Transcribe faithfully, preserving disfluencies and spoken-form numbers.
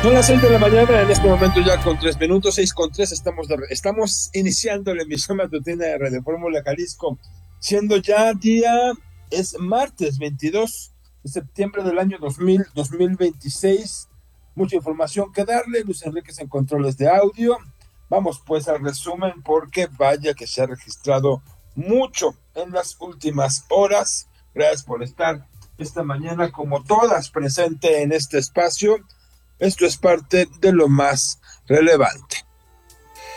Son las seis de la mañana, en este momento ya con tres minutos, seis con tres, estamos, de- estamos iniciando la emisión matutina de Radio Fórmula Jalisco, siendo ya día, es martes veintidós de septiembre del año dos mil, dos mil veintiséis. Mucha información que darle, Luis Enríquez en controles de audio. Vamos pues al resumen porque vaya que se ha registrado mucho en las últimas horas. Gracias por estar esta mañana como todas presente en este espacio. Esto es parte de lo más relevante.